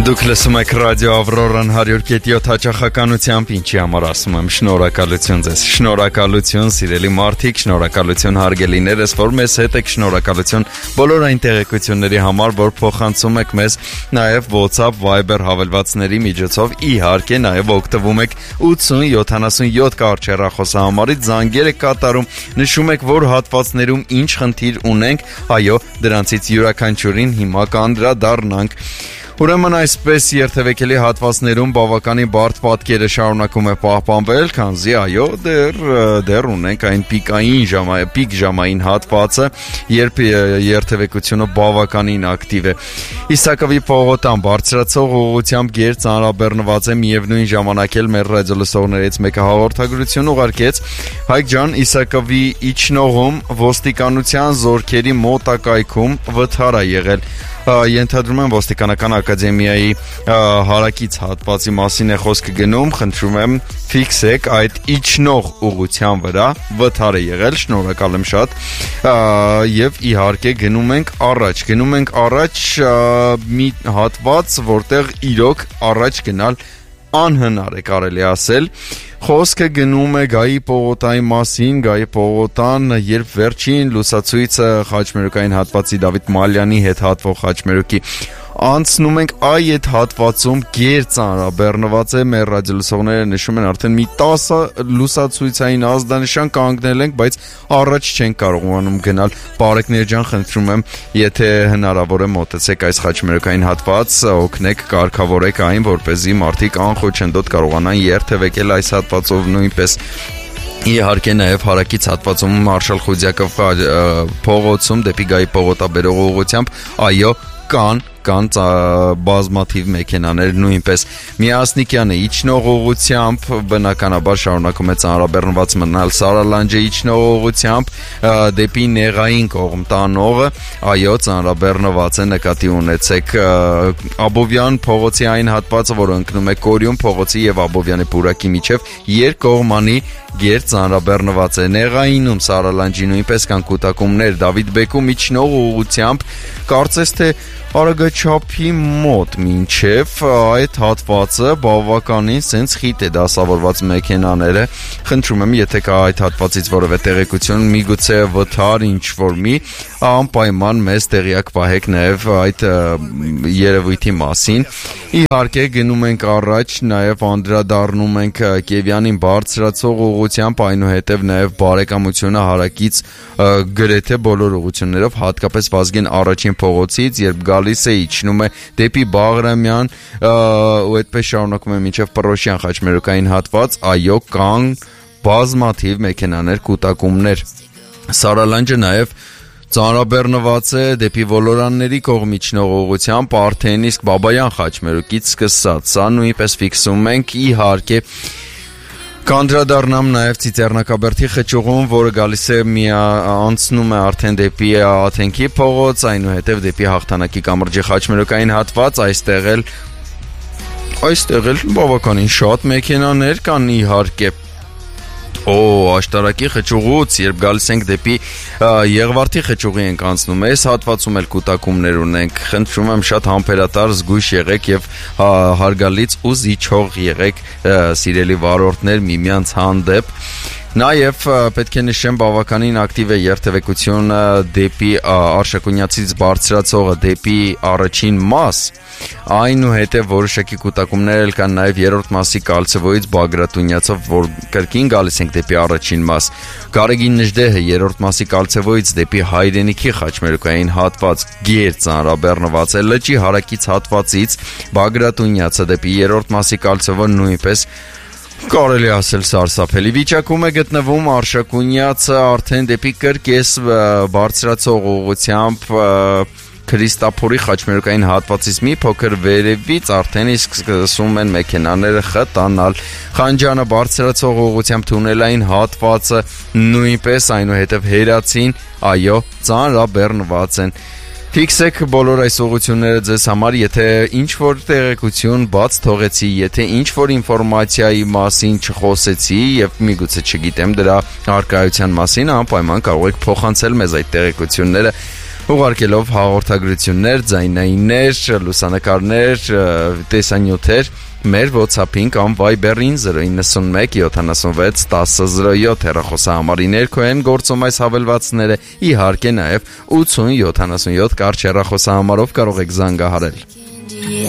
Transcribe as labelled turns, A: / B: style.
A: Դուք լսում եք ռադիո Ավրորան 100.7 հաճախականությամբ, ինչի համար ասում եմ շնորհակալություն ձեզ, շնորհակալություն սիրելի մարդիկ, շնորհակալություն հարգելիներս, որ մեզ հետ եք, շնորհակալություն բոլոր այն տեղեկությունների համար, որ փոխանցում եք մեզ նաև WhatsApp, Viber հավելվածների միջոցով, իհարկե նաև օգտվում եք 8077 կարճեռախոսահամարից, զանգեր եք կատարում, նշում եք, որ հատվածներում ինչ խնդիր ունենք, այո, դրանցից յուրաքանչյուրին հիմա կանդրադառնանք։ Ուրեմն այսպես երթևեկելի հատվածներում բավականին բարդ պատկերը շարունակում է պահպանվել, քանզի այո, դեռ ունենք այն պիկ ժամային հատվածը, երբ երթևեկությունը բավականին ակտիվ է։ Իսակովի պողոտան բարձրացող ուղղությամբ գեր ծանրաբեռնված է, միևնույն ժամանակ էլ մեր ռադիոլսողներից մեկը հաղորդագրություն ուղարկեց, Հայկ ջան, Իսակովի իջնողում ոստիկանության զորքերի մոտակայքում վթար է եղել։ Ենթադրում եմ ոստիկանական ակադեմիայի հարակից հատվածի մասին է խոսքը գնում, խնդրում եմ ֆիքսեք այդ իջնող ուղղության վրա վթար է եղել, շնորհակալ եմ շատ, եւ իհարկե գնում ենք առաջ մի հատված, որտեղ իրոք առաջ գնալ անհնար է կարելի ասել։ Խոսքը գնում է Գայի պողոտայի մասին, Գայի պողոտան, երբ վերջին լուսացույցը խաչմերուկային հատվածի Դավիթ Մալյանի հետ հատվող խաչմերուկի անցնում ենք, այդ հատվածում գեր ծանրաբեռնված է, մեր ռադիոլսողները նշում են արդեն մի 10 լուսացույցային ազդանշան կանգնել ենք, բայց առաջ չենք կարողանում գնալ։ Բարեկներ ջան, խնդրում եմ, եթե հնարավոր է մոտեցեք այս խաչմերուկային հատված, օգնեք, կարգավորեք այն, որպեսզի մարդիկ անխոչնդոտ կարողանան երթևեկել այս հատվածով նույնպես։ Իհարկե նաև հարակից հատվածում Մարշալ Խուդյակով փողոցում դեպի Գայի պողոտաբերող ուղղությամբ, այո, կան բազմաթիվ մեքենաներ նույնպես։ Միասնիկյանը իջնող ուղղությամբ բնականաբար շարունակում է ծանրաբեռնված մնալ, Սարալանջը իջնող ուղղությամբ դեպի Նեղային կողմ տանողը, այո, ծանրաբեռնված է, նկատի ունեցեք Աբովյան փողոցի այն հատվածը, որը ընկնում է Կորյուն փողոցի եւ Աբովյանի պուրակի միջև, երկկողմանի գեր ծանրաբեռնված է։ Նեղայինում Սարալանջի նույնպես կան կուտակումներ, Դավիթ Բեկում իջնող ուղղությամբ, կարծես թե Արագաչափի մոտ մինչև այդ հատվածը բավականին սենց խիտ է դասավորված մեքենաները, խնդրում եմ, եթե կա այդ հատվածից որևէ տեղեկություն, միգուցե վթար ինչ-որ մի, անպայման մեզ տեղյակ պահեք նաև այդ երևույթի մասին։ Իհարկե գնում ենք առաջ, նաև անդրադառնում ենք Կևյանին բարձրացող ուղղությամբ, այնուհետև նաև բարեկամությունը հարակից գրեթե բոլոր ուղղություններով, հատկապես Վազգեն առաջին փողոցից, երբ գալիս է իջնում է դեպի Բաղրամյան ու այդպես շարունակում է մինչև Պռոշյան խաչմերուկային հատված, այո, կան բազմաթիվ մեքենաներ, կուտակումներ։ Սարալանջը նաև ծանրաբեռնված է դեպի Ոլորանների կողմ իջնող ուղղությամբ, արդեն իսկ Բաբայան խաչմերուկից սկսած, սա նույնպես ֆիքսում ենք, իհարկե կանդրադառնամ նաև Ծիծեռնակաբերդի խճուղում, որը գալիս է անցնում է արդեն դեպի Աթենքի փողոց, այնուհետև դեպի Հաղթանակի կամրջի խաչմերուկային հատված, այստեղ էլ բավականին շատ մեքենաներ կան իհարկե։ Աշտարակի խճուղուց, երբ գալիս ենք դեպի Եղվարդի խճուղի ենք անցնում, այս հատվածում էլ կուտակումներ ունենք, խնդրում եմ շատ համբերատար, զգույշ եղեք եւ հարգալից ու զիջող եղեք, սիրելի վարորդներ, միմյանց հանդեպ։ Նաև պետք է նշեմ բավականին ակտիվ է երթևեկությունը դեպի Արշակունյացից բարձրացողը դեպի առաջին մաս, այնուհետև որոշակի կուտակումներ էլ կան նաև երրորդ մասի Կալցեվոյից Բագրատունյացով, որ կրկին գալիս ենք դեպի առաջին մաս, Գարեգին Նժդեհը երրորդ մասի Կալցեվոյից դեպի Հայրենիքի խաչմերուկային հատված գեր ծանրաբեռնված է, Լճի հարակից հատվածից Բագրատունյացը դեպի երրորդ մասի Կալցեվոն նույնպես կարելի ասել սարսափելի վիճակում է գտնվում, Արշակունյացը արդեն դեպի Կրկես բարձրացող ուղղությամբ Քրիստափորի խաչմերուկային հատվածից մի փոքր վերևից արդեն իսկ սկսում են մեքենաները խտանալ, Խանջյանը բարձրացող ուղղությամբ թունելային հատվածը նույնպես, այնուհետև Հերացին, այո, ծանրաբեռնված են։ Ֆիքսեք բոլոր այս ուղղությունները ձեզ համար, եթե ինչ-որ տեղեկություն բաց թողեցի, եթե ինչ-որ ինֆորմացիայի մասին չխոսեցի եւ միգուցե չգիտեմ դրա առկայության մասին, անպայման կարող եք փոխանցել մեզ այդ տեղեկությունները ուղարկելով հաղորդագրություններ, ձայնայիններ, լուսանկարներ, տեսանյութեր մեր WhatsApp-ին կամ Viber-ին 091 76 1007 հեռախոսահամարի ներքո են գործում այս հավելվածները, իհարկե նաև 8077 կարճ հեռախոսահամարով կարող եք զանգահարել։